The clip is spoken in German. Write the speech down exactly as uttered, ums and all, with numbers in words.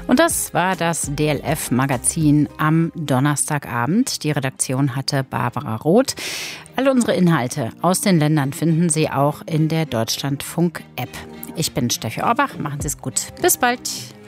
Und das war das D L F-Magazin am Donnerstagabend. Die Redaktion hatte Barbara Roth. Alle unsere Inhalte aus den Ländern finden Sie auch in der Deutschlandfunk-App. Ich bin Steffi Orbach. Machen Sie es gut. Bis bald.